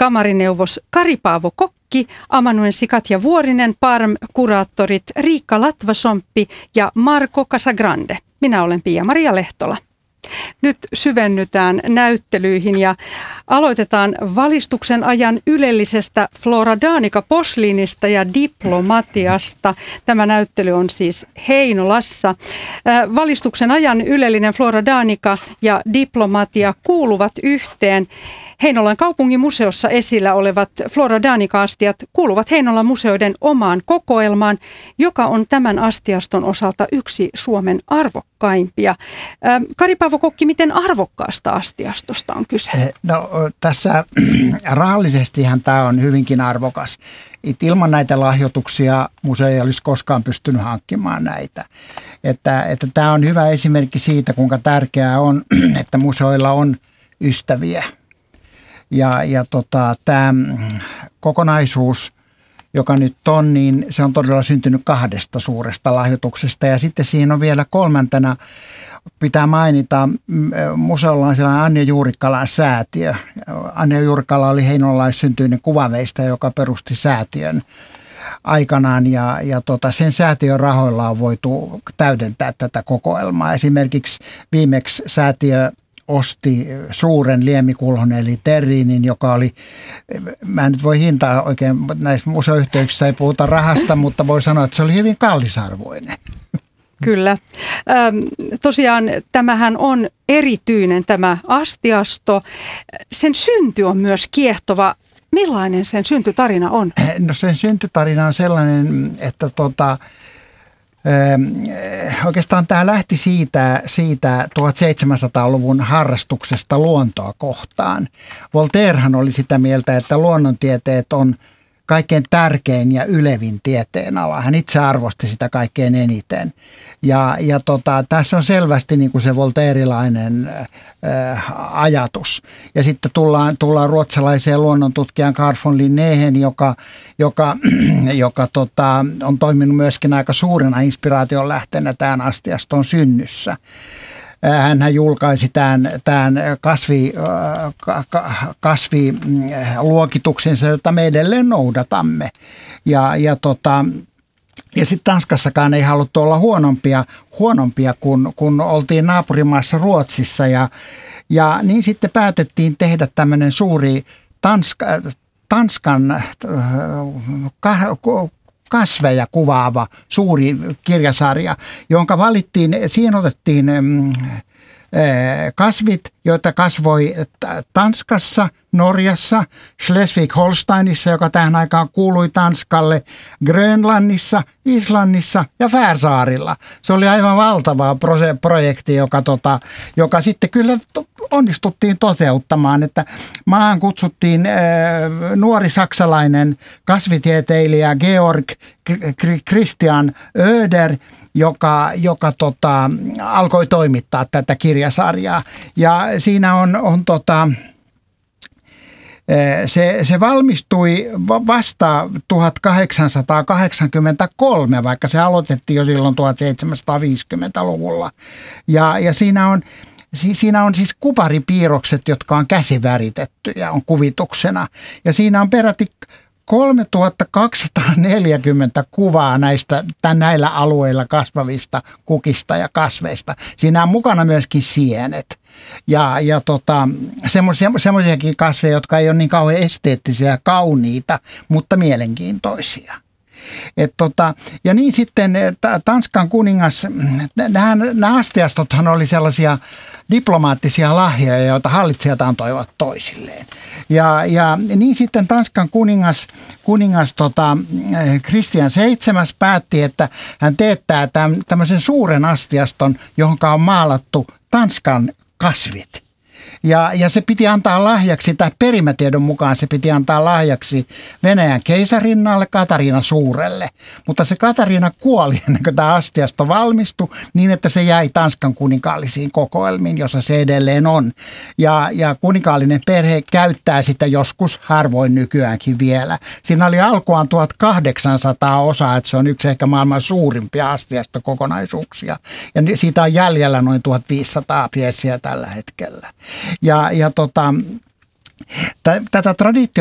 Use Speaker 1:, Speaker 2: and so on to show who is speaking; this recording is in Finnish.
Speaker 1: kamarineuvos Kari-Paavo Kokki, amanuenssi Katja Vuorinen, PARM-kuraattorit Riikka Latvasomppi ja Marco Casagrande. Minä olen Pia-Maria Lehtola. Nyt syvennytään näyttelyihin ja aloitetaan valistuksen ajan ylellisestä Floradanica-posliinista ja diplomatiasta. Tämä näyttely on siis Heinolassa. Valistuksen ajan ylellinen Floradanica ja diplomatia kuuluvat yhteen. Heinolan kaupungin museossa esillä olevat Floradanica-astiat kuuluvat Heinolan museoiden omaan kokoelmaan, joka on tämän astiaston osalta yksi Suomen arvokkaimpia. Kari-Paavo Kokki, miten arvokkaasta astiastosta on kyse?
Speaker 2: No tässä rahallisestihan tämä on hyvinkin arvokas. Ilman näitä lahjoituksia museo ei olisi koskaan pystynyt hankkimaan näitä. Että tämä on hyvä esimerkki siitä, kuinka tärkeää on, että museoilla on ystäviä. Tämä kokonaisuus, joka nyt on, niin se on todella syntynyt 2 suuresta lahjoituksesta. Ja sitten siihen on vielä 3. pitää mainita, museolla on sellainen Anja Juurikkalan säätiö. Anja Juurikkala oli heinolalaissyntyinen kuvanveistäjä, joka perusti säätiön aikanaan ja sen säätiön rahoilla on voitu täydentää tätä kokoelmaa. Esimerkiksi viimeksi säätiö osti suuren liemikulhon eli terriinin, joka oli, mä en nyt voi hintaa oikein, näissä museoyhteyksissä ei puhuta rahasta, mutta voi sanoa, että se oli hyvin kallisarvoinen.
Speaker 1: Kyllä. Tosiaan tämähän on erityinen tämä astiasto. Sen synty on myös kiehtova. Millainen sen syntytarina on?
Speaker 2: No sen syntytarina on sellainen, että oikeastaan tämä lähti siitä 1700-luvun harrastuksesta luontoa kohtaan. Voltairehan oli sitä mieltä, että luonnontieteet on kaikkein tärkein ja ylevin tieteenala. Hän itse arvosti sitä kaikkein eniten. Tässä on selvästi niin kuin se voltairilainen ajatus. Ja sitten tullaan ruotsalaiseen luonnontutkijan Carl von Linnén, joka on toiminut myöskin aika suurena inspiraation lähteenä tämän astiaston synnyssä. Hän julkaisi tämän kasviluokituksensa, jota me edelleen noudatamme. Ja sitten Tanskassakaan ei haluttu olla huonompia kun oltiin naapurimaassa Ruotsissa. Ja niin sitten päätettiin tehdä tämmöinen suuri Tanskan kasveja kuvaava suuri kirjasarja, jonka valittiin, siihen otettiin kasvit, joita kasvoi Tanskassa, Norjassa, Schleswig-Holsteinissa, joka tähän aikaan kuului Tanskalle, Grönlannissa, Islannissa ja Färsaarilla. Se oli aivan valtava projekti, joka sitten kyllä onnistuttiin toteuttamaan, että maahan kutsuttiin nuori saksalainen kasvitieteilijä Georg Christian Oeder, joka alkoi toimittaa tätä kirjasarjaa. Ja siinä se valmistui vasta 1883, vaikka se aloitettiin jo silloin 1750-luvulla. Ja siinä on siis kuparipiirrokset, jotka on käsiväritetty ja on kuvituksena. Ja siinä on peräti 3240 kuvaa näillä alueilla kasvavista kukista ja kasveista. Siinä on mukana myöskin sienet ja semmoisiakin kasveja, jotka ei ole niin kauhean esteettisiä ja kauniita, mutta mielenkiintoisia. Ja niin sitten Tanskan kuningas, nämä astiastothan oli sellaisia diplomaattisia lahjoja, joita hallitsijat antoivat toisilleen. Ja niin sitten Tanskan kuningas Kristian VII päätti, että hän teettää tämmöisen suuren astiaston, johon on maalattu Tanskan kasvit. Ja se piti antaa lahjaksi, tai perimätiedon mukaan se piti antaa lahjaksi Venäjän keisarinnalle Katariina Suurelle. Mutta se Katariina kuoli ennen kuin tämä astiasto valmistui niin, että se jäi Tanskan kuninkaallisiin kokoelmiin, jossa se edelleen on. Ja kuninkaallinen perhe käyttää sitä joskus harvoin nykyäänkin vielä. Siinä oli alkuaan 1800 osaa, että se on yksi ehkä maailman suurimpia astiastokokonaisuuksia. Ja siitä on jäljellä noin 1500 piesiä tällä hetkellä. Tätä traditiota